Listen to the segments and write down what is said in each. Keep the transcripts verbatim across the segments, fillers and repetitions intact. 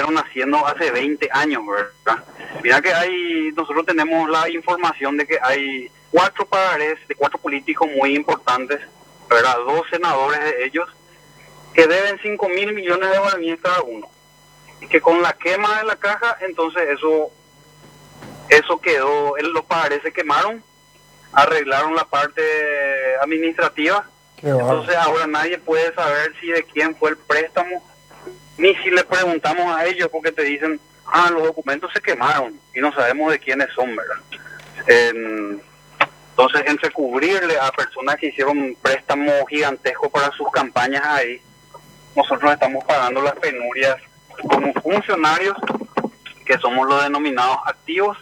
estuvieron haciendo hace veinte años, ¿verdad? Mira que hay, nosotros tenemos la información de que hay cuatro pagarés de cuatro políticos muy importantes, ¿verdad? Dos senadores de ellos que deben cinco mil millones de guaraníes cada uno. Y que con la quema de la caja, entonces eso eso quedó, los pagarés se quemaron, arreglaron la parte administrativa. Entonces ahora nadie puede saber si de quién fue el préstamo, ni si le preguntamos a ellos, porque te dicen, ah, los documentos se quemaron y no sabemos de quiénes son, ¿verdad? En, entonces, entre cubrirle a personas que hicieron un préstamo gigantesco para sus campañas ahí, nosotros estamos pagando las penurias como funcionarios, que somos los denominados activos.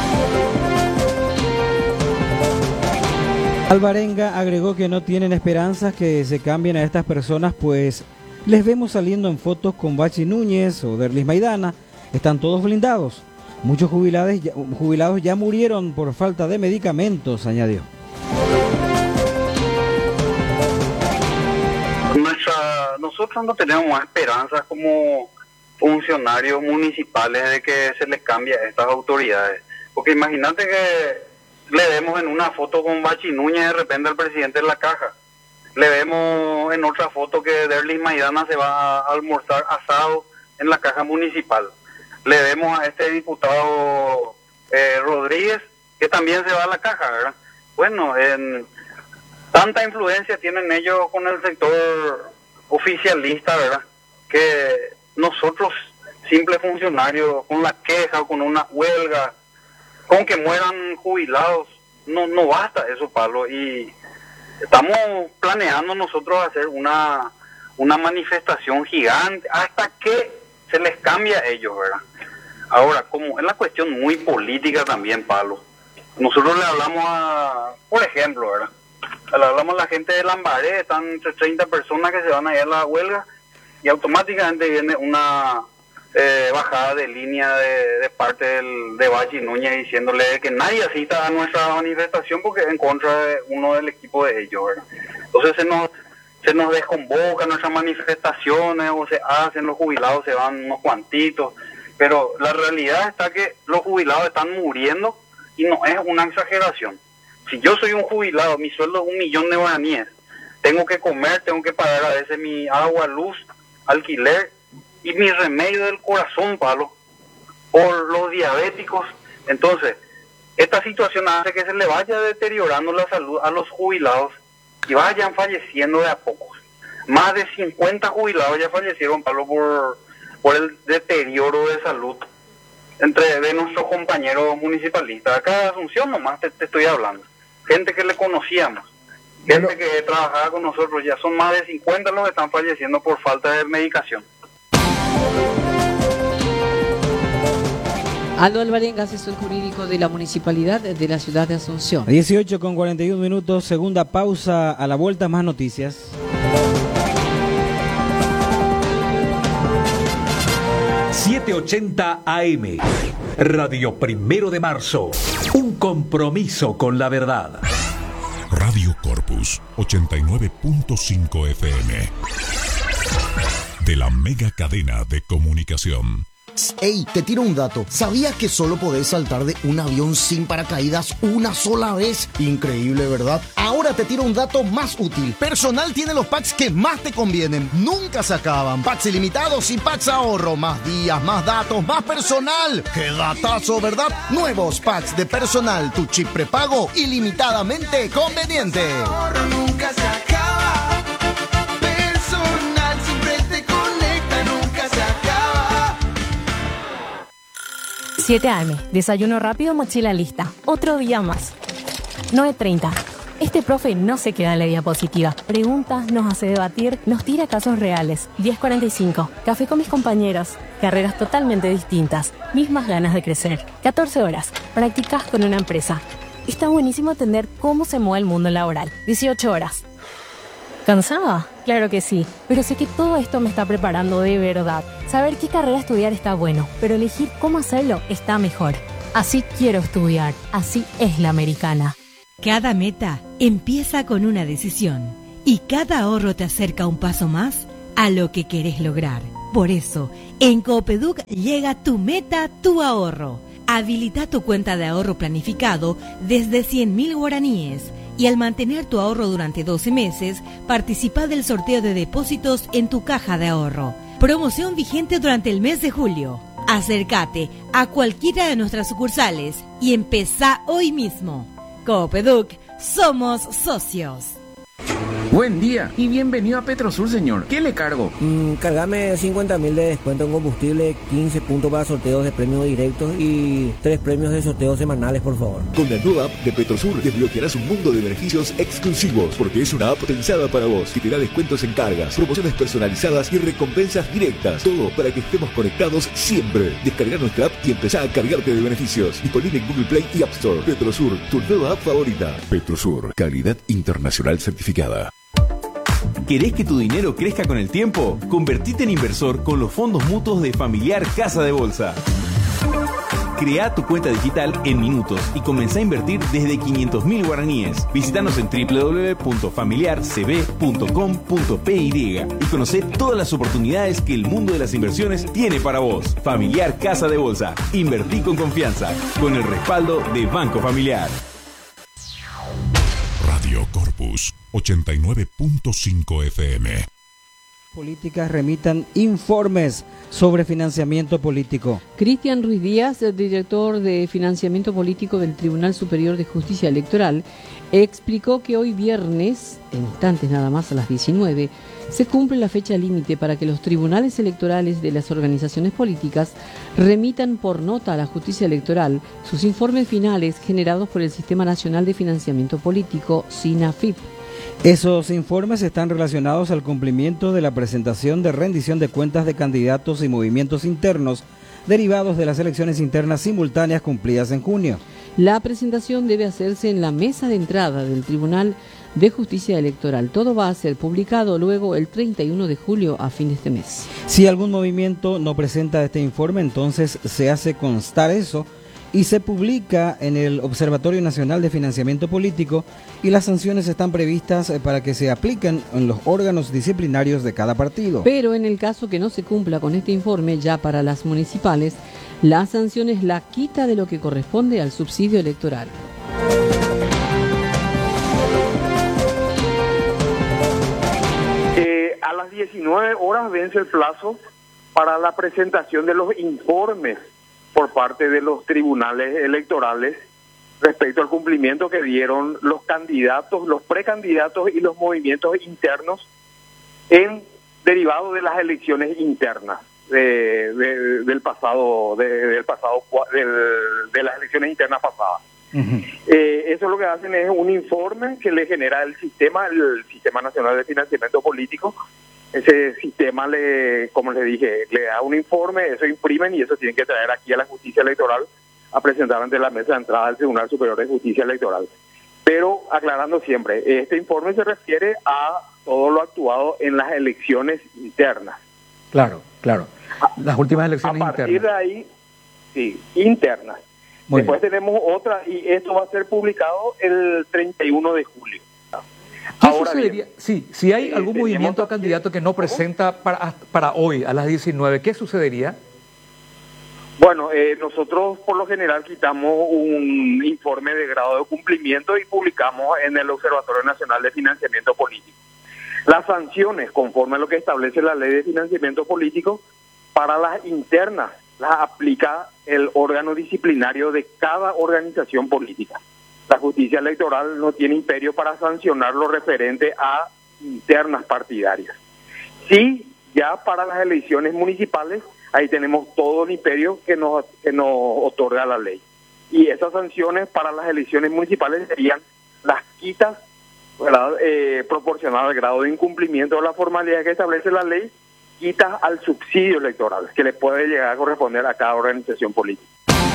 Alvarenga agregó que no tienen esperanzas que se cambien a estas personas, pues les vemos saliendo en fotos con Bachi Núñez o Derlis Maidana. Están todos blindados. Muchos jubilados ya, jubilados ya murieron por falta de medicamentos, añadió. Nuestra, nosotros no tenemos más esperanzas como funcionarios municipales de que se les cambie a estas autoridades. Porque imagínate que le vemos en una foto con Bachi Núñez de repente al presidente de la caja. Le vemos en otra foto que Derlis Maidana se va a almorzar asado en la caja municipal. Le vemos a este diputado eh, Rodríguez que también se va a la caja, ¿verdad? Bueno, en tanta influencia tienen ellos con el sector oficialista, ¿verdad? Que nosotros, simples funcionarios, con la queja o con una huelga, con que mueran jubilados, no no basta eso, Pablo, y estamos planeando nosotros hacer una una manifestación gigante hasta que se les cambie a ellos, ¿verdad? Ahora, como es la cuestión muy política también, Pablo, nosotros le hablamos a, por ejemplo, ¿verdad? Le hablamos a la gente de Lambaré, están entre treinta personas que se van a ir a la huelga y automáticamente viene una Eh, bajada de línea de, de parte del, de Bachi Núñez diciéndole que nadie asista a nuestra manifestación porque es en contra de uno del equipo de ellos, ¿verdad? Entonces se nos se nos desconvoca nuestras manifestaciones o se hacen, los jubilados se van unos cuantitos, pero la realidad está que los jubilados están muriendo y no es una exageración. Si yo soy un jubilado, mi sueldo es un millón de guaraníes, tengo que comer, tengo que pagar a veces mi agua, luz, alquiler y mi remedio del corazón, Pablo, por los diabéticos. Entonces, esta situación hace que se le vaya deteriorando la salud a los jubilados y vayan falleciendo de a pocos. Más de cincuenta jubilados ya fallecieron, Pablo, por, por el deterioro de salud entre de nuestros compañeros municipalistas. Acá de Asunción nomás te, te estoy hablando. Gente que le conocíamos, gente bueno, que trabajaba con nosotros, ya son más de cincuenta los que están falleciendo por falta de medicación. Aldo Alvarenga, asesor jurídico de la Municipalidad de la Ciudad de Asunción. dieciocho con cuarenta y uno minutos, segunda pausa, a la vuelta más noticias. setecientos ochenta A M, Radio Primero de Marzo, un compromiso con la verdad. Radio Corpus, ochenta y nueve punto cinco F M. De la mega cadena de comunicación. Ey, te tiro un dato. ¿Sabías que solo podés saltar de un avión sin paracaídas una sola vez? Increíble, ¿verdad? Ahora te tiro un dato más útil. Personal tiene los packs que más te convienen. Nunca se acaban. Packs ilimitados y packs ahorro. Más días, más datos, más personal. ¡Qué datazo!, ¿verdad? Nuevos packs de Personal. Tu chip prepago ilimitadamente conveniente. Ahorro nunca se acaba. Personal siempre te conecta, nunca se acaba. siete a eme, desayuno rápido, mochila lista. Otro día más. nueve treinta. Este profe no se queda en la diapositiva. Pregunta, nos hace debatir, nos tira casos reales. diez cuarenta y cinco. Café con mis compañeros. Carreras totalmente distintas. Mismas ganas de crecer. catorce horas. Prácticas con una empresa. Está buenísimo entender cómo se mueve el mundo laboral. dieciocho horas. ¿Cansada? Claro que sí, pero sé que todo esto me está preparando de verdad. Saber qué carrera estudiar está bueno, pero elegir cómo hacerlo está mejor. Así quiero estudiar, así es la americana. Cada meta empieza con una decisión y cada ahorro te acerca un paso más a lo que querés lograr. Por eso, en Coopeduc llega tu meta, tu ahorro. Habilita tu cuenta de ahorro planificado desde cien mil guaraníes y al mantener tu ahorro durante doce meses, participa del sorteo de depósitos en tu caja de ahorro. Promoción vigente durante el mes de julio. Acércate a cualquiera de nuestras sucursales y empezá hoy mismo. Coopeduc, somos socios. Buen día y bienvenido a Petrosur, señor. ¿Qué le cargo? Mm, cargame cincuenta mil de descuento en combustible, quince puntos para sorteos de premios directos y tres premios de sorteos semanales, por favor. Con la nueva app de Petrosur desbloquearás un mundo de beneficios exclusivos, porque es una app pensada para vos, que te da descuentos en cargas, promociones personalizadas y recompensas directas. Todo para que estemos conectados siempre. Descarga nuestra app y empezá a cargarte de beneficios. Disponible en Google Play y App Store. Petrosur, tu nueva app favorita. Petrosur, calidad internacional certificada. ¿Querés que tu dinero crezca con el tiempo? Convertite en inversor con los fondos mutuos de Familiar Casa de Bolsa. Crea tu cuenta digital en minutos y comenzá a invertir desde quinientos mil guaraníes. Visítanos en doble u doble u doble u punto familiar c b punto com punto p y y conocé todas las oportunidades que el mundo de las inversiones tiene para vos. Familiar Casa de Bolsa. Invertí con confianza, con el respaldo de Banco Familiar. Radio Corpus ochenta y nueve punto cinco F M. Políticas remitan informes sobre financiamiento político. Cristian Ruiz Díaz, director de financiamiento político del Tribunal Superior de Justicia Electoral, explicó que hoy viernes, en instantes nada más a las diecinueve, se cumple la fecha límite para que los tribunales electorales de las organizaciones políticas remitan por nota a la justicia electoral sus informes finales generados por el Sistema Nacional de Financiamiento Político, SINAFIP. Esos informes están relacionados al cumplimiento de la presentación de rendición de cuentas de candidatos y movimientos internos derivados de las elecciones internas simultáneas cumplidas en junio. La presentación debe hacerse en la mesa de entrada del Tribunal de Justicia Electoral. Todo va a ser publicado luego el treinta y uno de julio a fin de este mes. Si algún movimiento no presenta este informe, entonces se hace constar eso y se publica en el Observatorio Nacional de Financiamiento Político, y las sanciones están previstas para que se apliquen en los órganos disciplinarios de cada partido. Pero en el caso que no se cumpla con este informe, ya para las municipales, la sanción es la quita de lo que corresponde al subsidio electoral. Eh, a las diecinueve horas vence el plazo para la presentación de los informes por parte de los tribunales electorales respecto al cumplimiento que dieron los candidatos, los precandidatos y los movimientos internos en derivado de las elecciones internas de, de, del pasado, de, del pasado del, de las elecciones internas pasadas. Uh-huh. Eh, eso lo que hacen es un informe que le genera el sistema, el Sistema Nacional de Financiamiento Político. Ese sistema, le, como les dije, le da un informe, eso imprimen y eso tienen que traer aquí a la justicia electoral a presentar ante la mesa de entrada del Tribunal Superior de Justicia Electoral. Pero aclarando siempre, este informe se refiere a todo lo actuado en las elecciones internas. Claro, claro. Las últimas elecciones internas. A partir internas. de ahí, sí, internas. Muy Después bien. Tenemos otra y esto va a ser publicado el treinta y uno de julio. ¿Qué Ahora sucedería? Bien, sí, si hay algún eh, movimiento o candidato que no presenta para, para hoy, a las diecinueve, ¿qué sucedería? Bueno, eh, nosotros por lo general quitamos un informe de grado de cumplimiento y publicamos en el Observatorio Nacional de Financiamiento Político. Las sanciones, conforme a lo que establece la Ley de Financiamiento Político, para las internas las aplica el órgano disciplinario de cada organización política. La justicia electoral no tiene imperio para sancionar lo referente a internas partidarias. Sí, ya para las elecciones municipales, ahí tenemos todo el imperio que nos, que nos otorga la ley. Y esas sanciones para las elecciones municipales serían las quitas, ¿verdad? Eh, proporcionadas al grado de incumplimiento de la formalidad que establece la ley, quitas al subsidio electoral, que le puede llegar a corresponder a cada organización política.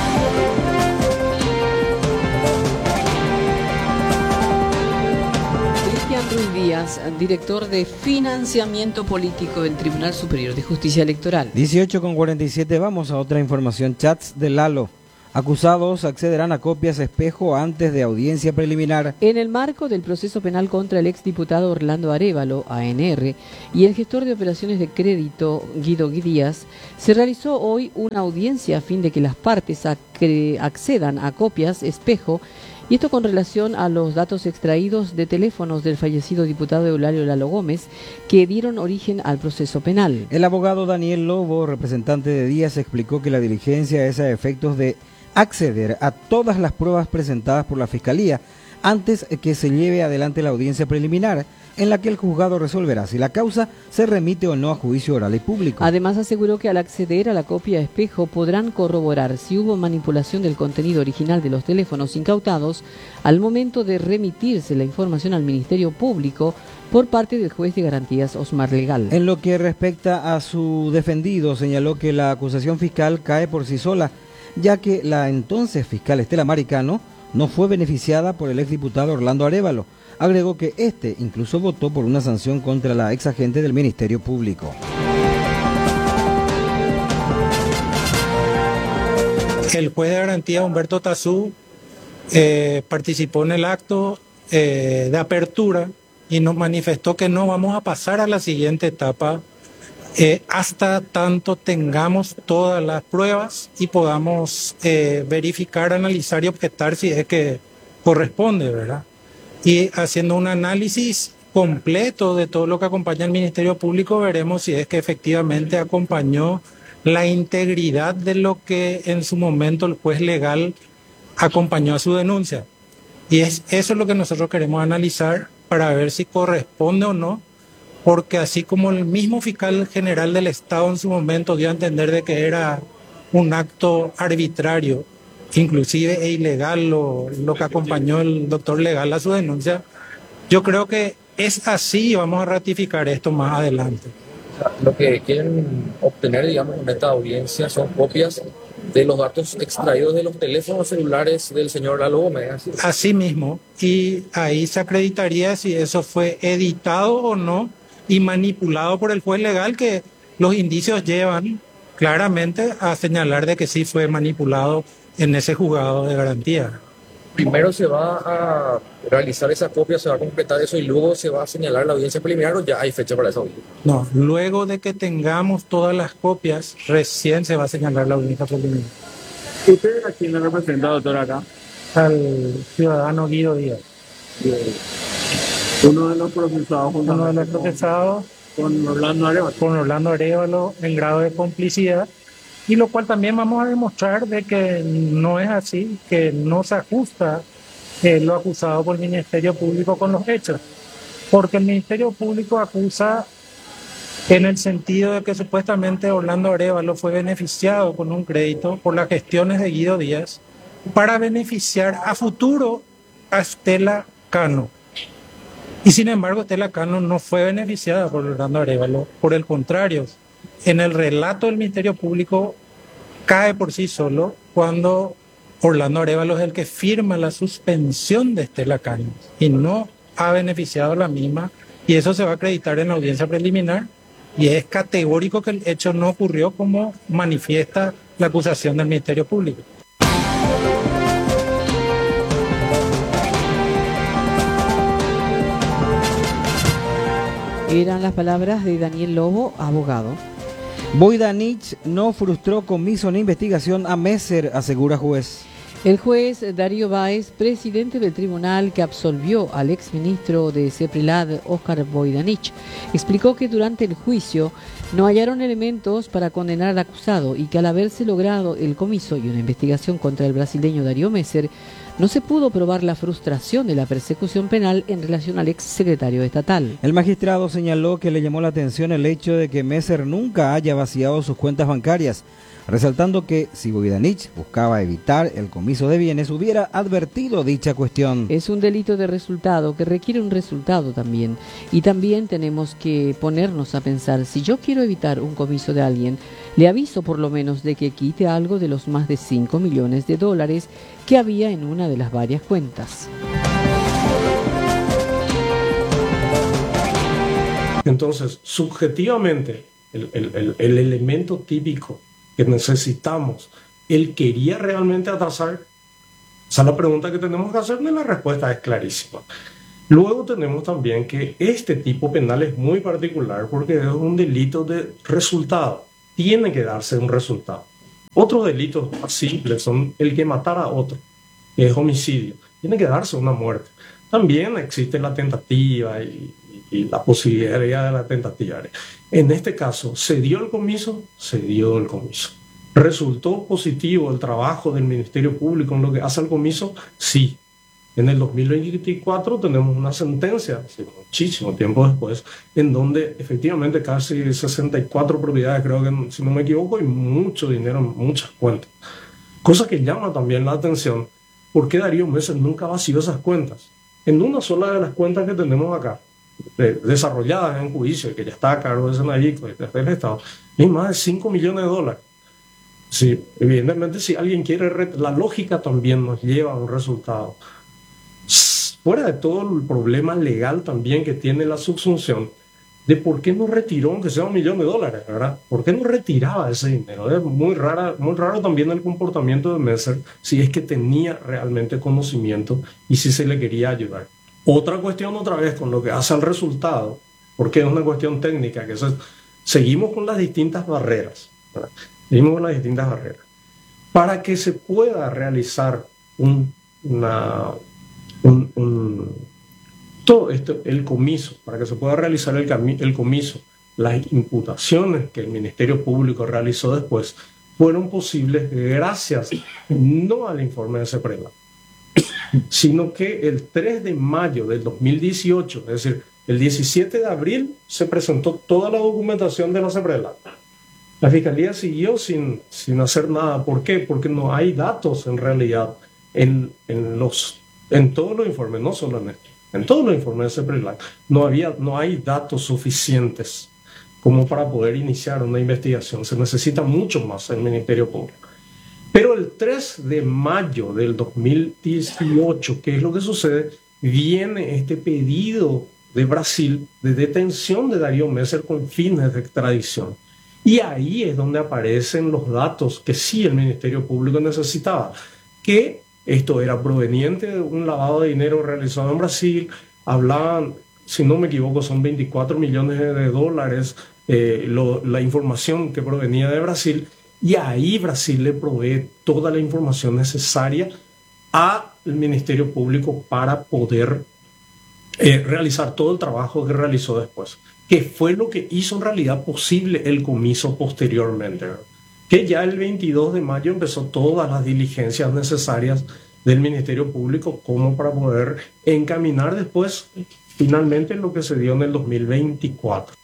Ruiz Díaz, director de financiamiento político del Tribunal Superior de Justicia Electoral. dieciocho con cuarenta y siete, vamos a otra información. Chats de Lalo. Acusados accederán a copias espejo antes de audiencia preliminar. En el marco del proceso penal contra el exdiputado Orlando Arévalo, A N R, y el gestor de operaciones de crédito, Guido Díaz, se realizó hoy una audiencia a fin de que las partes accedan a copias espejo, y esto con relación a los datos extraídos de teléfonos del fallecido diputado Eulalio Lalo Gómez, que dieron origen al proceso penal. El abogado Daniel Lobo, representante de Díaz, explicó que la diligencia es a efectos de acceder a todas las pruebas presentadas por la Fiscalía antes que se lleve adelante la audiencia preliminar, en la que el juzgado resolverá si la causa se remite o no a juicio oral y público. Además, aseguró que al acceder a la copia espejo podrán corroborar si hubo manipulación del contenido original de los teléfonos incautados al momento de remitirse la información al Ministerio Público por parte del juez de garantías Osmar Legal. En lo que respecta a su defendido, señaló que la acusación fiscal cae por sí sola, ya que la entonces fiscal Estela Maricano no fue beneficiada por el exdiputado Orlando Arévalo. Agregó que este incluso votó por una sanción contra la exagente del Ministerio Público. El juez de garantía Humberto Tazú eh, participó en el acto eh, de apertura y nos manifestó que no vamos a pasar a la siguiente etapa Eh, hasta tanto tengamos todas las pruebas y podamos eh, verificar, analizar y objetar si es que corresponde, ¿verdad? Y haciendo un análisis completo de todo lo que acompaña al Ministerio Público, veremos si es que efectivamente acompañó la integridad de lo que en su momento el juez legal acompañó a su denuncia. Y es eso es lo que nosotros queremos analizar para ver si corresponde o no, porque así como el mismo fiscal general del Estado en su momento dio a entender de que era un acto arbitrario, inclusive e ilegal lo, lo que acompañó el doctor legal a su denuncia, yo creo que es así y vamos a ratificar esto más adelante. Lo que quieren obtener, digamos, en esta audiencia son copias de los datos extraídos de los teléfonos celulares del señor Lalo Gómez. Así mismo, y ahí se acreditaría si eso fue editado o no y manipulado por el juez legal, que los indicios llevan claramente a señalar de que sí fue manipulado en ese juzgado de garantía. Primero se va a realizar esa copia, se va a completar eso y luego se va a señalar la audiencia preliminar, ¿o ya hay fecha para esa audiencia? No, luego de que tengamos todas las copias, recién se va a señalar la audiencia preliminar. ¿Usted a quién le representa, doctor, acá? Al ciudadano Guido Díaz. Uno de los procesados. Uno de los procesados con Orlando Arévalo. Con Orlando Arévalo en grado de complicidad, y lo cual también vamos a demostrar de que no es así, que no se ajusta eh, lo acusado por el Ministerio Público con los hechos, porque el Ministerio Público acusa en el sentido de que supuestamente Orlando Arévalo fue beneficiado con un crédito por las gestiones de Guido Díaz para beneficiar a futuro a Estela Cano. Y sin embargo, Estela Cano no fue beneficiada por Orlando Arévalo. Por el contrario, en el relato del Ministerio Público cae por sí solo cuando Orlando Arévalo es el que firma la suspensión de Estela Cano y no ha beneficiado a la misma, y eso se va a acreditar en la audiencia preliminar, y es categórico que el hecho no ocurrió como manifiesta la acusación del Ministerio Público. Eran las palabras de Daniel Lobo, abogado. Voidanich no frustró comiso en investigación a Messer, asegura juez. El juez Darío Báez, presidente del tribunal que absolvió al exministro de CEPRELAD, Óscar Voidanich, explicó que durante el juicio no hallaron elementos para condenar al acusado y que al haberse logrado el comiso y una investigación contra el brasileño Darío Messer, no se pudo probar la frustración de la persecución penal en relación al exsecretario estatal. El magistrado señaló que le llamó la atención el hecho de que Messer nunca haya vaciado sus cuentas bancarias, resaltando que si Voidanich buscaba evitar el comiso de bienes, hubiera advertido dicha cuestión. Es un delito de resultado que requiere un resultado también, y también tenemos que ponernos a pensar, si yo quiero evitar un comiso de alguien, le aviso por lo menos de que quite algo de los más de cinco millones de dólares que había en una de las varias cuentas. Entonces, subjetivamente, el, el, el, el elemento típico que necesitamos ¿Él quería realmente atrasar? Esa es la pregunta que tenemos que hacer y la respuesta es clarísima. Luego tenemos también que este tipo penal es muy particular porque es un delito de resultado. Tiene que darse un resultado. Otros delitos más simples son el que matar a otro, que es homicidio. Tiene que darse una muerte. También existe la tentativa y, y la posibilidad de la tentativa. En este caso, ¿se dio el comiso? Se dio el comiso. ¿Resultó positivo el trabajo del Ministerio Público en lo que hace al comiso? Sí. En el dos mil veinticuatro tenemos una sentencia, muchísimo tiempo después, en donde efectivamente casi sesenta y cuatro propiedades, creo que si no me equivoco, y mucho dinero en muchas cuentas. Cosa que llama también la atención, ¿por qué Darío Messer nunca vació esas cuentas? En una sola de las cuentas que tenemos acá, de, desarrolladas en juicio, que ya está a cargo de Senavico y del Estado, hay más de cinco millones de dólares. Sí, evidentemente si alguien quiere, la lógica también nos lleva a un resultado. Fuera de todo el problema legal también que tiene la subsunción, de por qué no retiró, aunque sea un millón de dólares, ¿verdad? ¿Por qué no retiraba ese dinero? Es muy, rara, muy raro también el comportamiento de Messer, si es que tenía realmente conocimiento y si se le quería ayudar. Otra cuestión otra vez con lo que hace al resultado, porque es una cuestión técnica, que es, seguimos con las distintas barreras, ¿verdad? Seguimos con las distintas barreras. Para que se pueda realizar un, una... Un, un, todo esto, el comiso, para que se pueda realizar el, el comiso, las imputaciones que el Ministerio Público realizó después fueron posibles gracias no al informe de CEPRELAC, sino que el tres de mayo del dos mil dieciocho, es decir, el diecisiete de abril, se presentó toda la documentación de la CEPRELAC. La Fiscalía siguió sin, sin hacer nada. ¿Por qué? Porque no hay datos en realidad en, en los En todos los informes, no solo en esto, en todos los informes de CEPRELAC, no, había, no hay datos suficientes como para poder iniciar una investigación. Se necesita mucho más el Ministerio Público. Pero el tres de mayo del dos mil dieciocho, ¿qué es lo que sucede? Viene este pedido de Brasil de detención de Darío Messer con fines de extradición. Y ahí es donde aparecen los datos que sí el Ministerio Público necesitaba, que esto era proveniente de un lavado de dinero realizado en Brasil. Hablaban, si no me equivoco, son veinticuatro millones de dólares eh, lo, la información que provenía de Brasil. Y ahí Brasil le provee toda la información necesaria al Ministerio Público para poder eh, realizar todo el trabajo que realizó después, que fue lo que hizo en realidad posible el comiso posteriormente, ¿verdad? Que ya el veintidós de mayo empezó todas las diligencias necesarias del Ministerio Público como para poder encaminar después finalmente lo que se dio en el dos mil veinticuatro.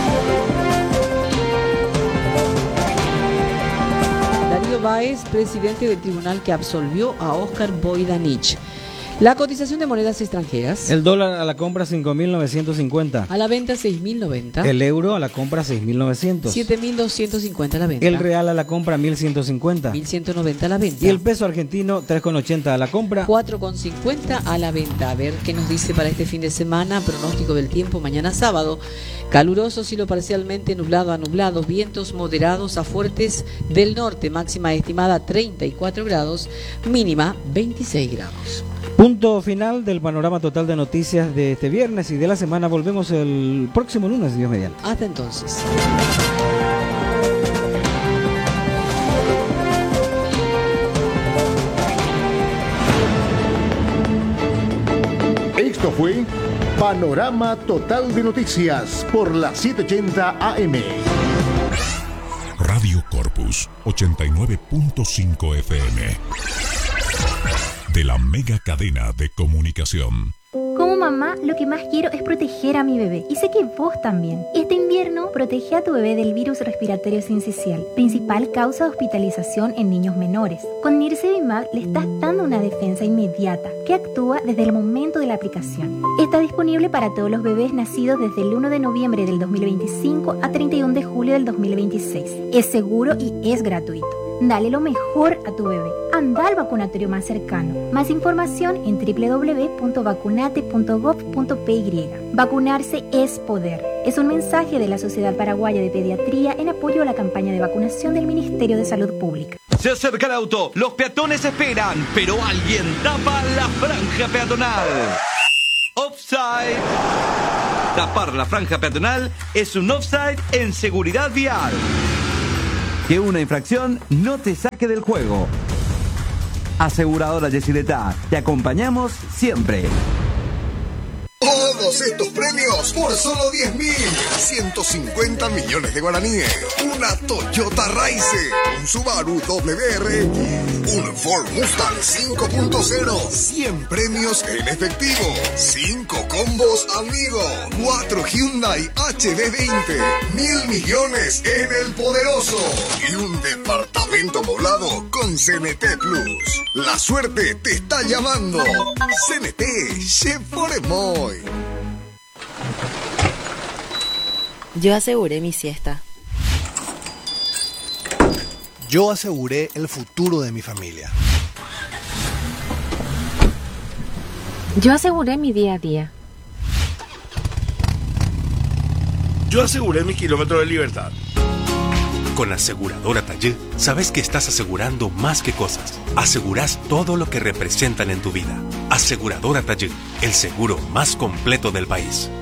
Darío Báez, presidente del tribunal que absolvió a Óscar Boidanich. La cotización de monedas extranjeras. El dólar a la compra cinco mil novecientos cincuenta. A la venta seis mil noventa. El euro a la compra seis mil novecientos. siete mil doscientos cincuenta a la venta. El real a la compra mil ciento cincuenta. mil ciento noventa a la venta. Y el peso argentino tres con ochenta a la compra. cuatro con cincuenta a la venta. A ver qué nos dice para este fin de semana. Pronóstico del tiempo mañana sábado. Caluroso, cielo parcialmente nublado a nublados, vientos moderados a fuertes del norte, máxima estimada treinta y cuatro grados, mínima veintiséis grados. Punto final del panorama total de noticias de este viernes y de la semana. Volvemos el próximo lunes, Dios mediante. Hasta entonces. Esto fue Panorama Total de Noticias por la setecientos ochenta A M. Radio Corpus ochenta y nueve punto cinco F M. De la mega cadena de comunicación. Como mamá, lo que más quiero es proteger a mi bebé. Y sé que vos también. Este invierno, protege a tu bebé del virus respiratorio sincicial, principal causa de hospitalización en niños menores. Con Nirsevimab le estás dando una defensa inmediata que actúa desde el momento de la aplicación. Está disponible para todos los bebés nacidos desde el uno de noviembre del dos mil veinticinco a treinta y uno de julio del dos mil veintiséis. Es seguro y es gratuito. Dale lo mejor a tu bebé. Anda al vacunatorio más cercano. Más información en doble u doble u doble u punto vacunate punto gov punto pe y. Vacunarse es poder. Es un mensaje de la Sociedad Paraguaya de Pediatría en apoyo a la campaña de vacunación del Ministerio de Salud Pública. Se acerca el auto, los peatones esperan, pero alguien tapa la franja peatonal. Offside. Tapar la franja peatonal es un offside en seguridad vial. Que una infracción no te saque del juego. Aseguradora Yesileta, te acompañamos siempre. Todos estos premios por solo diez mil ciento cincuenta millones de guaraníes. Una Toyota Raize, un Subaru W R, un Ford Mustang cinco punto cero. cien premios en efectivo. cinco combos amigo. cuatro Hyundai H D veinte. Mil millones en el poderoso. Y un departamento poblado con C N T Plus. La suerte te está llamando. C N T, Chef Foremoy. Yo aseguré mi siesta. Yo aseguré el futuro de mi familia. Yo aseguré mi día a día. Yo aseguré mi kilómetro de libertad. Con Aseguradora Tallé, sabes que estás asegurando más que cosas. Asegurás todo lo que representan en tu vida. Aseguradora Tallé, el seguro más completo del país.